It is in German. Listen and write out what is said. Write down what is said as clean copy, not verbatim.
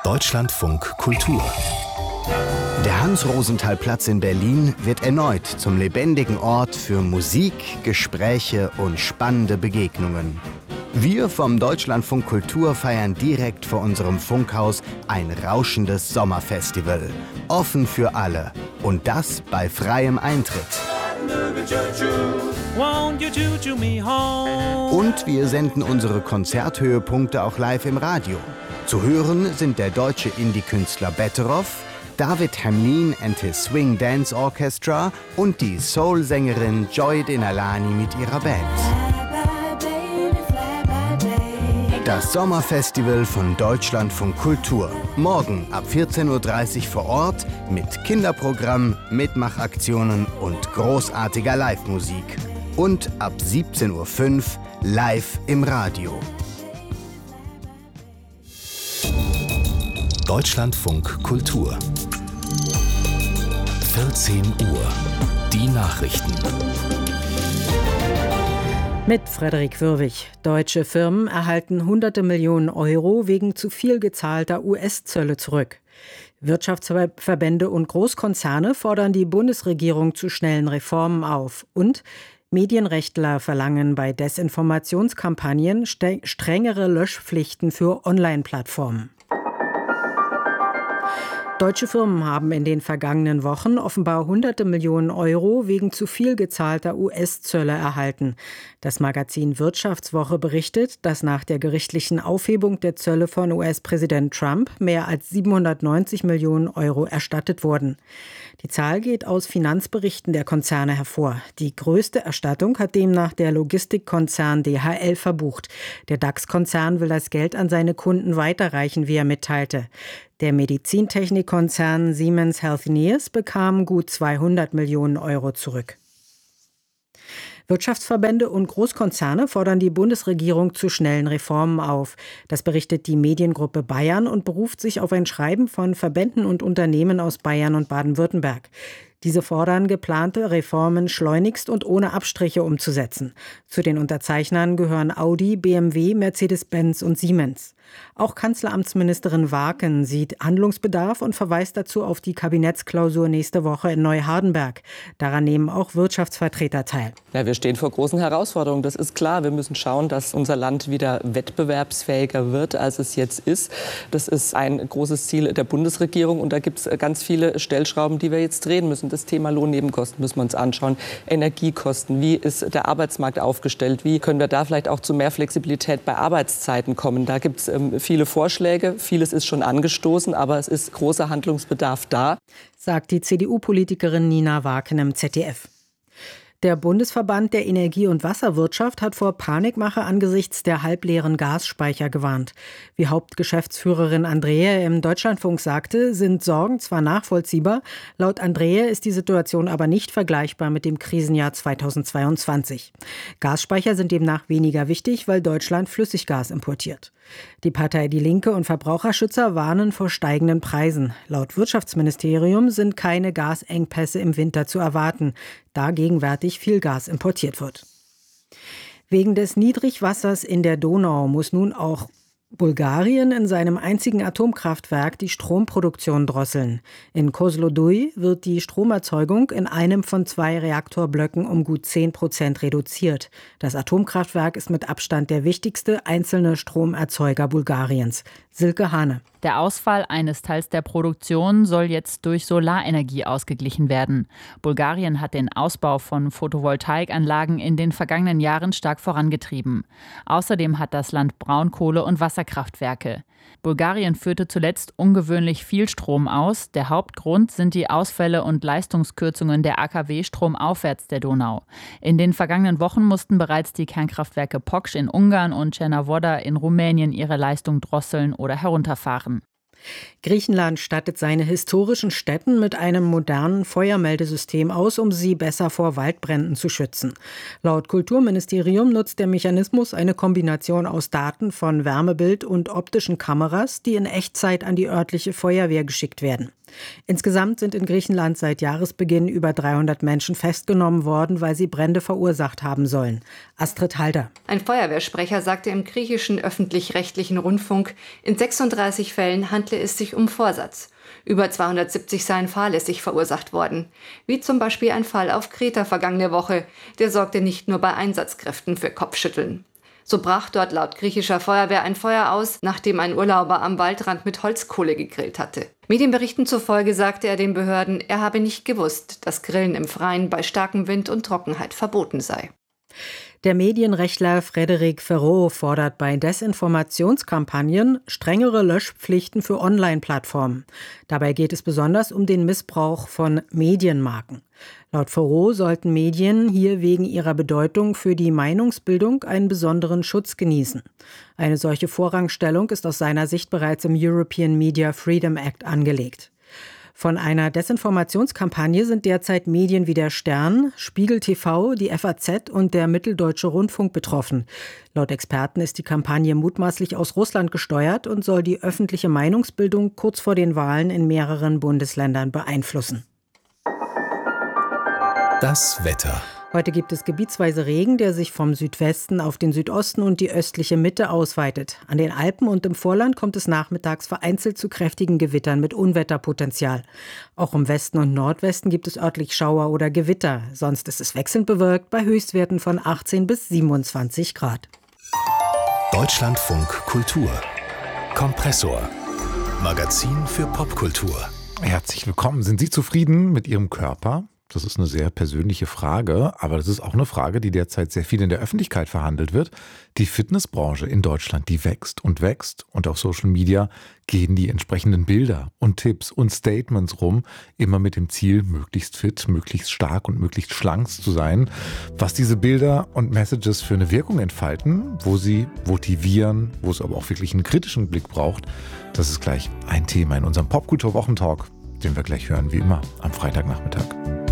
Deutschlandfunk Kultur. Der Hans-Rosenthal-Platz in Berlin wird erneut zum lebendigen Ort für Musik, Gespräche und spannende Begegnungen. Wir vom Deutschlandfunk Kultur feiern direkt vor unserem Funkhaus ein rauschendes Sommerfestival. Offen für alle. Und das bei freiem Eintritt. Und wir senden unsere Konzerthöhepunkte auch live im Radio. Zu hören sind der deutsche Indie-Künstler Betteroff, David Hamlin and his Swing Dance Orchestra und die Soul-Sängerin Joy Denalani mit ihrer Band. Das Sommerfestival von Deutschlandfunk Kultur. Morgen ab 14.30 Uhr vor Ort mit Kinderprogramm, Mitmachaktionen und großartiger Live-Musik. Und ab 17.05 Uhr live im Radio. Deutschlandfunk Kultur. 14 Uhr. Die Nachrichten. Mit Frederik Würwig. Deutsche Firmen erhalten hunderte Millionen Euro wegen zu viel gezahlter US-Zölle zurück. Wirtschaftsverbände und Großkonzerne fordern die Bundesregierung zu schnellen Reformen auf. Und Medienrechtler verlangen bei Desinformationskampagnen strengere Löschpflichten für Online-Plattformen. Deutsche Firmen haben in den vergangenen Wochen offenbar hunderte Millionen Euro wegen zu viel gezahlter US-Zölle erhalten. Das Magazin Wirtschaftswoche berichtet, dass nach der gerichtlichen Aufhebung der Zölle von US-Präsident Trump mehr als 790 Millionen Euro erstattet wurden. Die Zahl geht aus Finanzberichten der Konzerne hervor. Die größte Erstattung hat demnach der Logistikkonzern DHL verbucht. Der DAX-Konzern will das Geld an seine Kunden weiterreichen, wie er mitteilte. Der Medizintechnikkonzern Siemens Healthineers bekam gut 200 Millionen Euro zurück. Wirtschaftsverbände und Großkonzerne fordern die Bundesregierung zu schnellen Reformen auf. Das berichtet die Mediengruppe Bayern und beruft sich auf ein Schreiben von Verbänden und Unternehmen aus Bayern und Baden-Württemberg. Diese fordern, geplante Reformen schleunigst und ohne Abstriche umzusetzen. Zu den Unterzeichnern gehören Audi, BMW, Mercedes-Benz und Siemens. Auch Kanzleramtsministerin Waaken sieht Handlungsbedarf und verweist dazu auf die Kabinettsklausur nächste Woche in Neuhardenberg. Daran nehmen auch Wirtschaftsvertreter teil. Ja, wir stehen vor großen Herausforderungen, das ist klar. Wir müssen schauen, dass unser Land wieder wettbewerbsfähiger wird, als es jetzt ist. Das ist ein großes Ziel der Bundesregierung und da gibt es ganz viele Stellschrauben, die wir jetzt drehen müssen. Das Thema Lohnnebenkosten müssen wir uns anschauen, Energiekosten, wie ist der Arbeitsmarkt aufgestellt, wie können wir da vielleicht auch zu mehr Flexibilität bei Arbeitszeiten kommen. Da gibt es viele Vorschläge, vieles ist schon angestoßen, aber es ist großer Handlungsbedarf da, sagt die CDU-Politikerin Nina Waaken im ZDF. Der Bundesverband der Energie- und Wasserwirtschaft hat vor Panikmache angesichts der halbleeren Gasspeicher gewarnt. Wie Hauptgeschäftsführerin Andreae im Deutschlandfunk sagte, sind Sorgen zwar nachvollziehbar, laut Andreae ist die Situation aber nicht vergleichbar mit dem Krisenjahr 2022. Gasspeicher sind demnach weniger wichtig, weil Deutschland Flüssiggas importiert. Die Partei Die Linke und Verbraucherschützer warnen vor steigenden Preisen. Laut Wirtschaftsministerium sind keine Gasengpässe im Winter zu erwarten, da gegenwärtig viel Gas importiert wird. Wegen des Niedrigwassers in der Donau muss nun auch Bulgarien in seinem einzigen Atomkraftwerk die Stromproduktion drosseln. In Kozloduy wird die Stromerzeugung in einem von 2 Reaktorblöcken um gut 10% reduziert. Das Atomkraftwerk ist mit Abstand der wichtigste einzelne Stromerzeuger Bulgariens. Silke Hane. Der Ausfall eines Teils der Produktion soll jetzt durch Solarenergie ausgeglichen werden. Bulgarien hat den Ausbau von Photovoltaikanlagen in den vergangenen Jahren stark vorangetrieben. Außerdem hat das Land Braunkohle- und Wasserkraftwerke. Bulgarien führte zuletzt ungewöhnlich viel Strom aus. Der Hauptgrund sind die Ausfälle und Leistungskürzungen der AKW stromaufwärts der Donau. In den vergangenen Wochen mussten bereits die Kernkraftwerke Poksh in Ungarn und Cernavodă in Rumänien ihre Leistung drosseln oder herunterfahren. Griechenland stattet seine historischen Städten mit einem modernen Feuermeldesystem aus, um sie besser vor Waldbränden zu schützen. Laut Kulturministerium nutzt der Mechanismus eine Kombination aus Daten von Wärmebild und optischen Kameras, die in Echtzeit an die örtliche Feuerwehr geschickt werden. Insgesamt sind in Griechenland seit Jahresbeginn über 300 Menschen festgenommen worden, weil sie Brände verursacht haben sollen. Astrid Halder. Ein Feuerwehrsprecher sagte im griechischen öffentlich-rechtlichen Rundfunk, in 36 Fällen handle es sich um Vorsatz. Über 270 seien fahrlässig verursacht worden. Wie zum Beispiel ein Fall auf Kreta vergangene Woche. Der sorgte nicht nur bei Einsatzkräften für Kopfschütteln. So brach dort laut griechischer Feuerwehr ein Feuer aus, nachdem ein Urlauber am Waldrand mit Holzkohle gegrillt hatte. Medienberichten zufolge sagte er den Behörden, er habe nicht gewusst, dass Grillen im Freien bei starkem Wind und Trockenheit verboten sei. Der Medienrechtler Frédéric Ferraud fordert bei Desinformationskampagnen strengere Löschpflichten für Online-Plattformen. Dabei geht es besonders um den Missbrauch von Medienmarken. Laut Ferraud sollten Medien hier wegen ihrer Bedeutung für die Meinungsbildung einen besonderen Schutz genießen. Eine solche Vorrangstellung ist aus seiner Sicht bereits im European Media Freedom Act angelegt. Von einer Desinformationskampagne sind derzeit Medien wie der Stern, Spiegel TV, die FAZ und der Mitteldeutsche Rundfunk betroffen. Laut Experten ist die Kampagne mutmaßlich aus Russland gesteuert und soll die öffentliche Meinungsbildung kurz vor den Wahlen in mehreren Bundesländern beeinflussen. Das Wetter. Heute gibt es gebietsweise Regen, der sich vom Südwesten auf den Südosten und die östliche Mitte ausweitet. An den Alpen und im Vorland kommt es nachmittags vereinzelt zu kräftigen Gewittern mit Unwetterpotenzial. Auch im Westen und Nordwesten gibt es örtlich Schauer oder Gewitter. Sonst ist es wechselnd bewölkt bei Höchstwerten von 18 bis 27 Grad. Deutschlandfunk Kultur. Kompressor. Magazin für Popkultur. Herzlich willkommen. Sind Sie zufrieden mit Ihrem Körper? Das ist eine sehr persönliche Frage, aber das ist auch eine Frage, die derzeit sehr viel in der Öffentlichkeit verhandelt wird. Die Fitnessbranche in Deutschland, die wächst und auf Social Media gehen die entsprechenden Bilder und Tipps und Statements rum, immer mit dem Ziel, möglichst fit, möglichst stark und möglichst schlank zu sein. Was diese Bilder und Messages für eine Wirkung entfalten, wo sie motivieren, wo es aber auch wirklich einen kritischen Blick braucht, das ist gleich ein Thema in unserem Popkultur-Wochentalk, den wir gleich hören, wie immer, am Freitagnachmittag.